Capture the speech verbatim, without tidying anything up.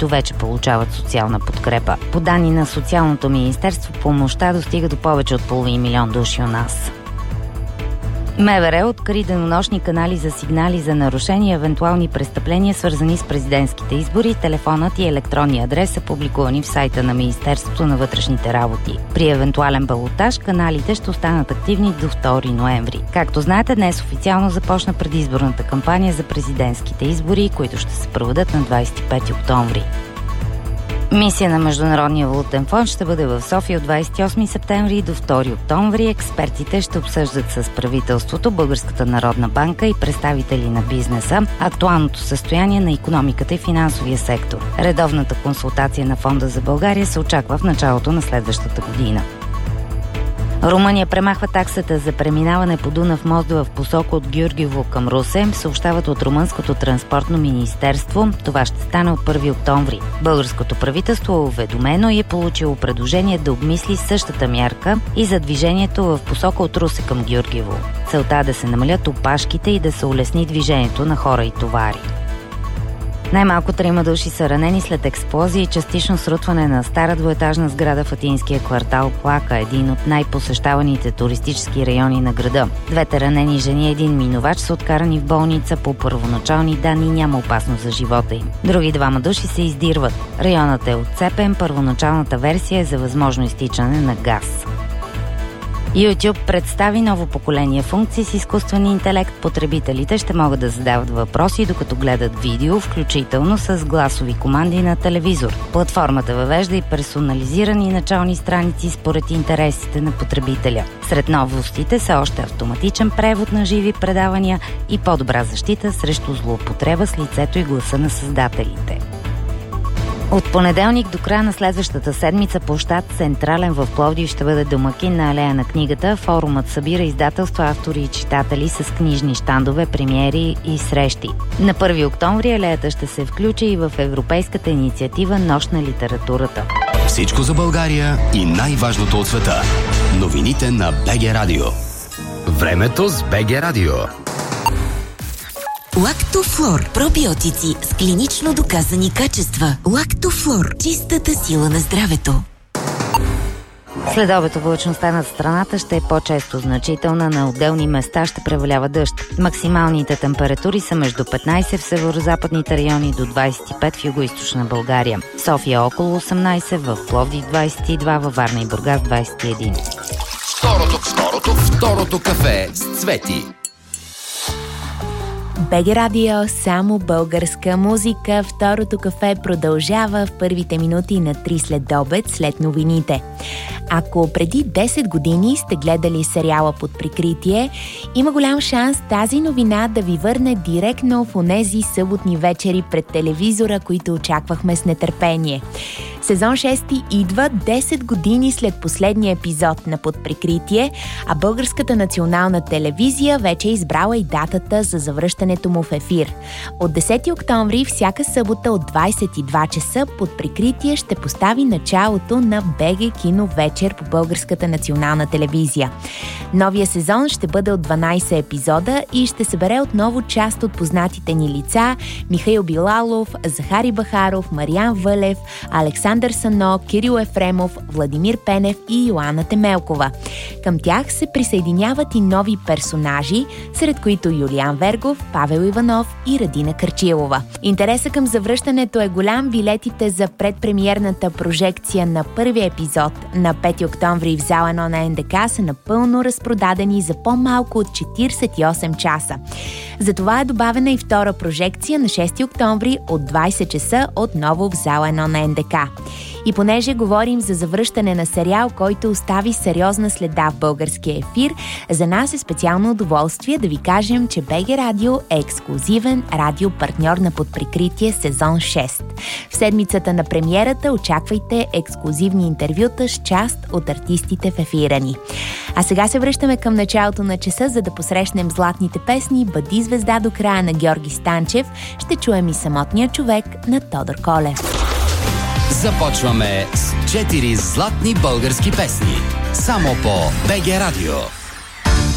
които вече получават социална подкрепа. По данни на Социалното министерство, помощта достига до повече от половин милион души у нас. МВР откри денонощни канали за сигнали за нарушения и евентуални престъпления, свързани с президентските избори. Телефонът и електронния адрес са публикувани в сайта на Министерството на вътрешните работи. При евентуален балотаж каналите ще останат активни до втори ноември. Както знаете, днес официално започна предизборната кампания за президентските избори, които ще се проведат на двадесет и пети октомври. Мисия на Международния валутен фонд ще бъде в София от двадесет и осми септември до втори октомври. Експертите ще обсъждат с правителството, Българската народна банка и представители на бизнеса актуалното състояние на икономиката и финансовия сектор. Редовната консултация на Фонда за България се очаква в началото на следващата година. Румъния премахва таксата за преминаване по Дунав мост в посока от Гюргево към Русе, съобщават от Румънското транспортно министерство. Това ще стане от първи октомври. Българското правителство е уведомено и е получило предложение да обмисли същата мярка и за движението в посока от Русе към Гюргево. Целта е да се намалят опашките и да се улесни движението на хора и товари. Най-малко трима души са ранени след експлозия и частично срутване на стара двуетажна сграда в атинския квартал Плака, един от най-посещаваните туристически райони на града. Двете ранени жени и един минувач са откарани в болница. По първоначални данни няма опасност за живота им. Други двама души се издирват. Районът е отцепен, първоначалната версия е за възможно изтичане на газ. YouTube представи ново поколение функции с изкуствен интелект. Потребителите ще могат да задават въпроси, докато гледат видео, включително с гласови команди на телевизор. Платформата въвежда и персонализирани начални страници според интересите на потребителя. Сред новостите са още автоматичен превод на живи предавания и по-добра защита срещу злоупотреба с лицето и гласа на създателите. От понеделник до края на следващата седмица площад Централен в Пловдив ще бъде домакин на Алея на книгата. Форумът събира издателства, автори и читатели с книжни щандове, премиери и срещи. На първи октомври алеята ще се включи и в европейската инициатива Нощ на литературата. Всичко за България и най-важното от света. Новините на БГ Радио. Времето с БГ Радио. Лактофлор. Пробиотици с клинично доказани качества. Лактофлор. Чистата сила на здравето. Следобед облачността над страната ще е по-често значителна, на отделни места ще превалява дъжд. Максималните температури са между петнадесет в северо-западните райони до двадесет и пет в югоизточна България. София около осемнадесет, в Пловдив двадесет и два, във Варна и Бургас двадесет и едно. Второто, второто, второто кафе с Цвети. БГ Радио, само българска музика. Второто кафе продължава в първите минути на три след обед, след новините. Ако преди десет години сте гледали сериала Под прикритие, има голям шанс тази новина да ви върне директно в онези съботни вечери пред телевизора, които очаквахме с нетърпение. Сезон шести идва десет години след последния епизод на Под прикритие, а Българската национална телевизия вече е избрала и датата за завръщането му в ефир. От десети октомври всяка събота от двадесет и два часа Под прикритие ще постави началото на БГ Кино вечер по Българската национална телевизия. Новия сезон ще бъде от дванадесет епизода и ще събере отново част от познатите ни лица: Михаил Билалов, Захари Бахаров, Мариан Вълев, Александър Сано, Кирил Ефремов, Владимир Пенев и Йоанна Темелкова. Към тях се присъединяват и нови персонажи, сред които Юлиан Вергов, Павел Иванов и Радина Карчилова. Интересът към завръщането е голям. Билетите за предпремиерната прожекция на първия епизод на пети октомври в зала едно на НДК са напълно разпродадени за по-малко от четиридесет и осем часа. Затова е добавена и втора прожекция на шести октомври от двадесет часа отново в зала едно на НДК. И понеже говорим за завръщане на сериал, който остави сериозна следа в българския ефир, за нас е специално удоволствие да ви кажем, че БГ Радио е ексклузивен радиопартньор на Под прикритие сезон шест. В седмицата на премиерата очаквайте ексклузивни интервюта с част от артистите в ефира ни. А сега се връщаме към началото на часа, за да посрещнем златните песни "Бъди звезда до края" на Георги Станчев. Ще чуем и "Самотния човек" на Тодор Колев. Започваме с четири златни български песни. Само по БГ Радио.